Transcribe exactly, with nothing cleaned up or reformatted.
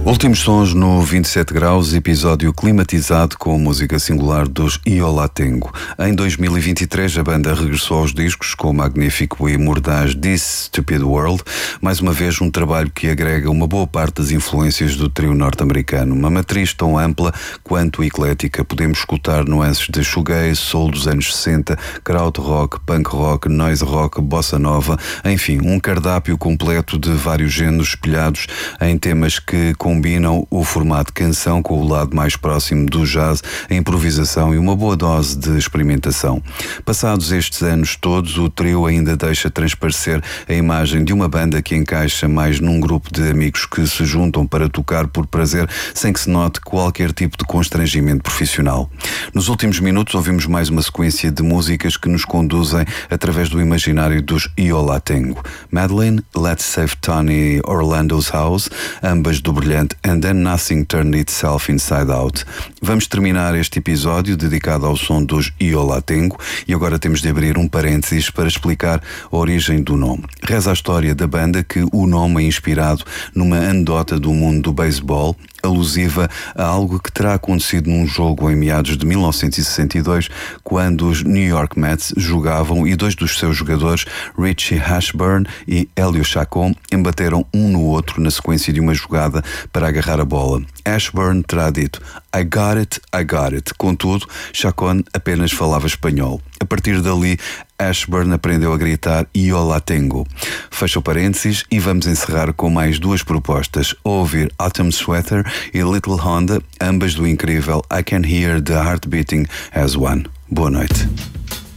Últimos sons no vinte e sete graus, episódio climatizado com música singular dos Yo La Tengo. Em dois mil e vinte e três a banda regressou aos discos com o magnífico e mordaz This Stupid World, mais uma vez um trabalho que agrega uma boa parte das influências do trio norte-americano. Uma matriz tão ampla quanto eclética. Podemos escutar nuances de shoegaze, soul dos anos sessenta, krautrock, punk rock, noise rock, bossa nova, enfim, um cardápio completo de vários géneros espelhados em temas que com combinam o formato canção com o lado mais próximo do jazz, a improvisação e uma boa dose de experimentação. Passados estes anos todos, o trio ainda deixa transparecer a imagem de uma banda que encaixa mais num grupo de amigos que se juntam para tocar por prazer, sem que se note qualquer tipo de constrangimento profissional. Nos últimos minutos ouvimos mais uma sequência de músicas que nos conduzem através do imaginário dos Yo La Tengo. Madeline, Let's Save Tony Orlando's House, ambas do brilhante And Then Nothing Turned Itself Inside Out. Vamos terminar este episódio dedicado ao som dos Yo La Tengo e agora temos de abrir um parênteses para explicar a origem do nome. Reza a história da banda que o nome é inspirado numa anedota do mundo do beisebol, alusiva a algo que terá acontecido num jogo em meados de mil novecentos e sessenta e dois, quando os New York Mets jogavam e dois dos seus jogadores, Richie Ashburn e Hélio Chacon, embateram um no outro na sequência de uma jogada para agarrar a bola. Ashburn terá dito I got it, I got it. Contudo, Chacon apenas falava espanhol. A partir dali, Ashburn aprendeu a gritar Yo La Tengo. Fecha o parênteses e vamos encerrar com mais duas propostas. Ouvir Autumn Sweater e Little Honda, ambas do incrível I Can Hear the Heart Beating as One. Boa noite.